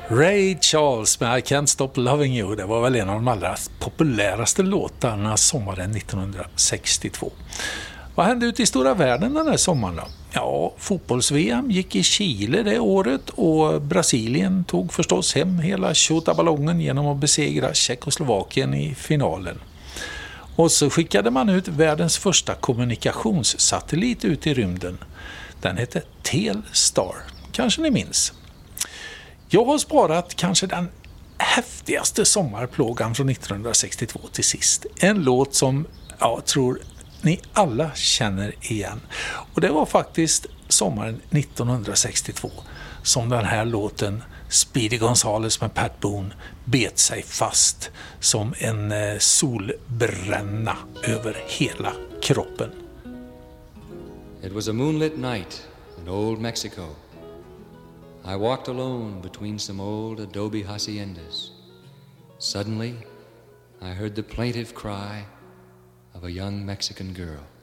Ray Charles med I Can't Stop Loving You, det var väl en av de allra populäraste låtarna sommaren 1962. Vad hände ute i stora världen den här sommaren då? Ja, fotbolls-VM gick i Chile det året och Brasilien tog förstås hem hela tjottaballongen genom att besegra Tjeckoslovakien i finalen. Och så skickade man ut världens första kommunikationssatellit ut i rymden. Den hette Telstar, kanske ni minns. Jag har sparat kanske den häftigaste sommarplågan från 1962 till sist. En låt som jag tror ni alla känner igen. Och det var faktiskt sommaren 1962 som den här låten Speedy Gonzales med Pat Boone bet sig fast som en solbränna över hela kroppen. It was a moonlit night in old Mexico. I walked alone between some old adobe haciendas. Suddenly, I heard the plaintive cry of a young Mexican girl.